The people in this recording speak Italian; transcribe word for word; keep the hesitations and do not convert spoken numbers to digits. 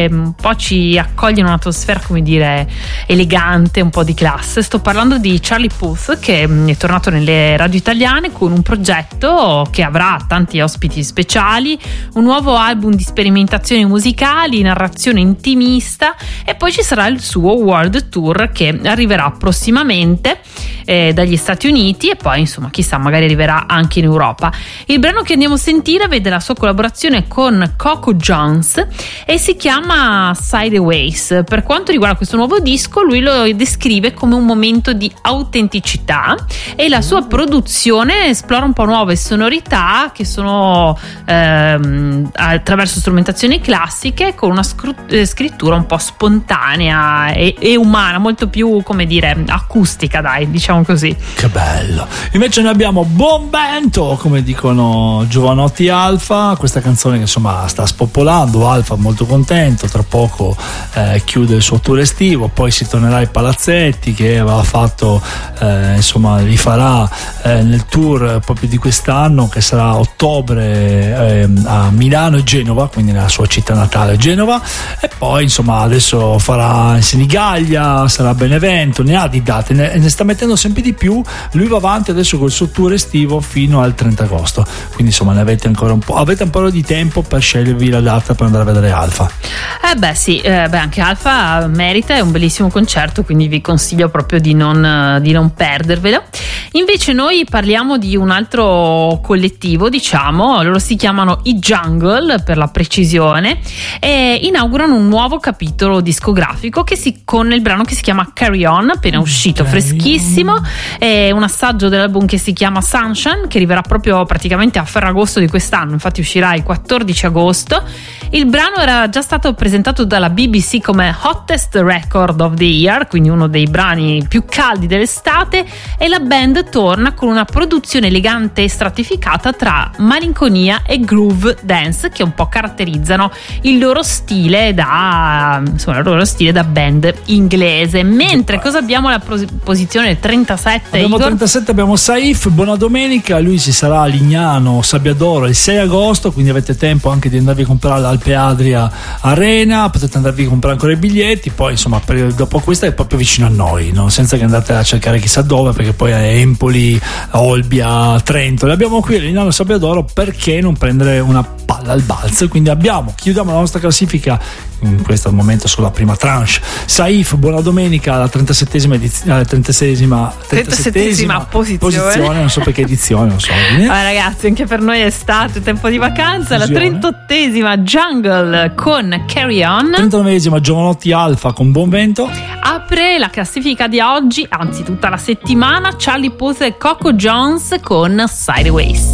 che un po' ci accoglie in un'atmosfera, come dire, elegante, un po' di classe. Sto parlando di Charlie Puth, che è tornato nelle radio italiane con un progetto che avrà tanti ospiti speciali, un nuovo album di sperimentazioni musicali, narrazione intimista, e poi ci sarà il suo World Tour che arriverà prossimamente eh, dagli Stati Uniti, e poi insomma chissà, magari arriverà anche in Europa. Il brano che andiamo a sentire vede la sua collaborazione con Coco Jones e si chiama Sideways. Per quanto riguarda questo nuovo disco, lui lo descrive come un momento di autenticità, e la sua produzione esplora un po' nuove sonorità che sono ehm, attraverso strumentazioni classiche, con una scr- scrittura un po' spontanea e, e umana, molto più, come dire, acustica, dai, diciamo così. Che bello. Invece noi abbiamo Buon Vento, come dicono Giovanotti Alfa, questa canzone che insomma sta spopolando. Alfa molto contento, tra poco eh, chiude il suo tour estivo, poi si tornerà ai palazzetti che aveva fatto, eh, insomma li farà eh, nel tour proprio di quest'anno, che sarà a ottobre eh, a Milano e Genova, quindi nella sua città natale Genova, e poi insomma adesso farà in Senigallia, sarà a Benevento, ne ha di date, ne, ne sta mettendo sempre di più. Lui va avanti adesso col suo tour estivo fino al trenta agosto, quindi insomma ne avete ancora un po', avete un po' di tempo per scegliervi la data per andare a vedere Alfa. Eh beh sì, eh, beh anche Alfa merita, è un bellissimo concerto, quindi vi consiglio proprio di non, di non perdervelo. Invece noi parliamo di un altro collettivo, diciamo, loro si chiamano i Jungle per la precisione, e inaugurano un nuovo capitolo discografico che si, con il brano che si chiama Carry On, appena uscito, Carry freschissimo, è un assaggio dell'album che si chiama Sunshine, che arriverà proprio praticamente a Ferragosto di quest'anno, infatti uscirà il quattordici agosto. Il brano era già stato presentato dalla B B C come Hottest Record of the Year, quindi uno dei brani più caldi dell'estate, e la band torna con una produzione elegante e stratificata tra malinconia e groove dance, che un po' caratterizzano il loro stile da, insomma, il loro stile da band inglese. Mentre cosa abbiamo alla posizione trentasette? Abbiamo Igor? trentasette, abbiamo Saif, buona domenica, lui ci sarà a Lignano Sabbiadoro il sei agosto, quindi avete tempo anche di andarvi a comprare l'Alpe Adria Arena, potete andarvi a comprare ancora i biglietti, poi insomma per, dopo questa è proprio vicino a noi, no? Senza che andate a cercare chissà dove, perché poi è Empoli, Olbia, Trento, li abbiamo qui a Lignano Sabbiadoro, perché non prendere una palla al balzo? Quindi abbiamo, chiudiamo la nostra classifica in questo momento sulla prima tranche. Saif, buona domenica, alla trentasettesima edizione, trentasettesima, trentasettesima posizione. posizione, non so perché edizione, non so. Ah, ragazzi, anche per noi è estate, tempo di vacanza. La trentottesima Jungle con Carry On, trentanovesima Giovanotti Alfa con Buon Vento. Apre la classifica di oggi, anzi tutta la settimana, Charlie Puth e Coco Jones con Sideways.